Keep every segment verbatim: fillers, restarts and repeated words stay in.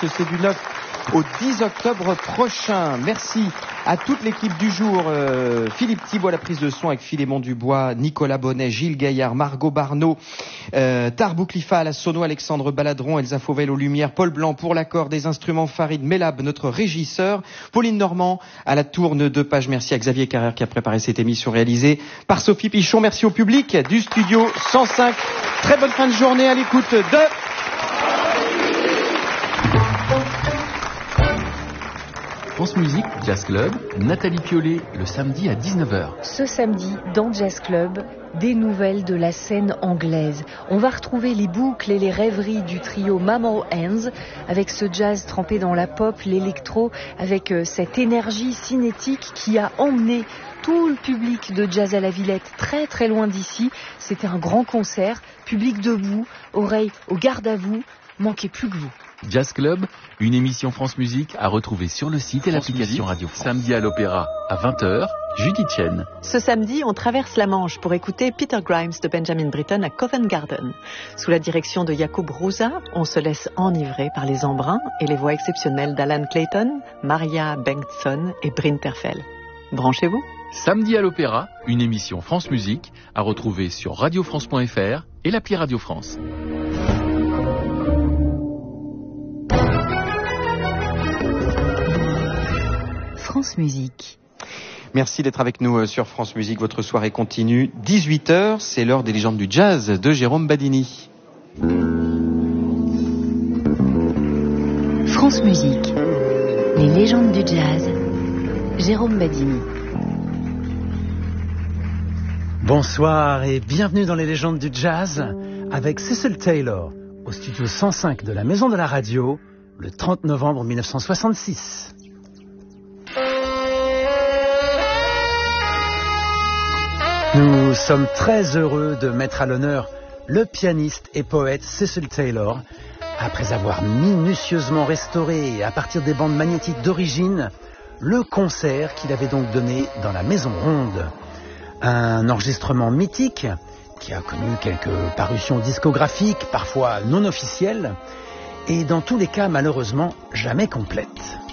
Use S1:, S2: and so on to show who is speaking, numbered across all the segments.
S1: Ouest, c'est du neuf au dix octobre prochain. Merci à toute l'équipe du jour. Euh, Philippe Thibault à la prise de son avec Philémon Dubois, Nicolas Bonnet, Gilles Gaillard, Margot Barneau, euh, Tarbou Clifa à la sono, Alexandre Baladron, Elsa Fauvel aux lumières, Paul Blanc pour l'accord des instruments, Farid Melab, notre régisseur, Pauline Normand à la tourne de page. Merci à Xavier Carrère qui a préparé cette émission réalisée par Sophie Pichon. Merci au public du studio cent cinq. Très bonne fin de journée à l'écoute de...
S2: France Musique, Jazz Club, Nathalie Piolet, le samedi à dix-neuf heures.
S3: Ce samedi, dans Jazz Club, des nouvelles de la scène anglaise. On va retrouver les boucles et les rêveries du trio Mammal Hands, avec ce jazz trempé dans la pop, l'électro, avec cette énergie cinétique qui a emmené tout le public de Jazz à la Villette très très loin d'ici. C'était un grand concert, public debout, oreilles au garde à vous, manquez plus que vous.
S2: Jazz Club, une émission France Musique à retrouver sur le site et l'application Radio France. Samedi à l'Opéra, à vingt heures, Judith Chen.
S4: Ce samedi, on traverse la Manche pour écouter Peter Grimes de Benjamin Britten à Covent Garden. Sous la direction de Jakub Hrusa, on se laisse enivrer par les embruns et les voix exceptionnelles d'Alan Clayton, Maria Bengtsson et Bryn Terfel. Branchez-vous.
S2: Samedi à l'Opéra, une émission France Musique à retrouver sur radio france point f r et l'appli Radio France.
S3: France Musique.
S1: Merci d'être avec nous sur France Musique. Votre soirée continue. dix-huit heures, c'est l'heure des légendes du jazz de Jérôme Badini.
S3: France Musique. Les légendes du jazz. Jérôme Badini.
S5: Bonsoir et bienvenue dans les légendes du jazz avec Cecil Taylor au studio cent cinq de la Maison de la Radio le trente novembre mille neuf cent soixante-six. Nous sommes très heureux de mettre à l'honneur le pianiste et poète Cecil Taylor, après avoir minutieusement restauré à partir des bandes magnétiques d'origine le concert qu'il avait donc donné dans la Maison Ronde. Un enregistrement mythique qui a connu quelques parutions discographiques, parfois non officielles, et dans tous les cas malheureusement jamais complètes.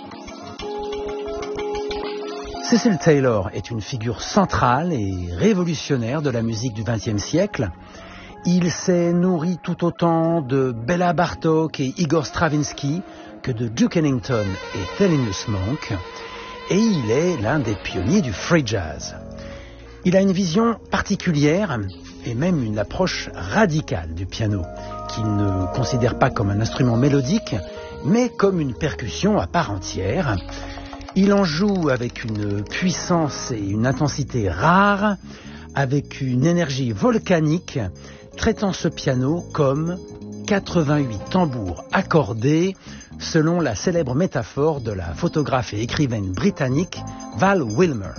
S5: Cecil Taylor est une figure centrale et révolutionnaire de la musique du vingtième siècle. Il s'est nourri tout autant de Béla Bartók et Igor Stravinsky que de Duke Ellington et Thelonious Monk, et il est l'un des pionniers du free jazz. Il a une vision particulière et même une approche radicale du piano, qu'il ne considère pas comme un instrument mélodique, mais comme une percussion à part entière. Il en joue avec une puissance et une intensité rares, avec une énergie volcanique, traitant ce piano comme quatre-vingt-huit tambours accordés, selon la célèbre métaphore de la photographe et écrivaine britannique Val Wilmer.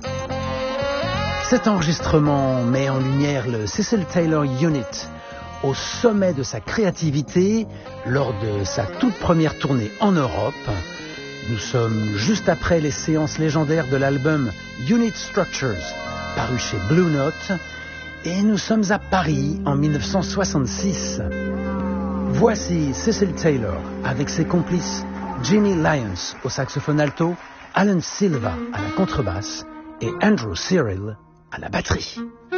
S5: Cet enregistrement met en lumière le Cecil Taylor Unit au sommet de sa créativité lors de sa toute première tournée en Europe. Nous sommes juste après les séances légendaires de l'album Unit Structures, paru chez Blue Note, et nous sommes à Paris en mille neuf cent soixante-six. Voici Cecil Taylor avec ses complices Jimmy Lyons au saxophone alto, Alan Silva à la contrebasse et Andrew Cyril à la batterie.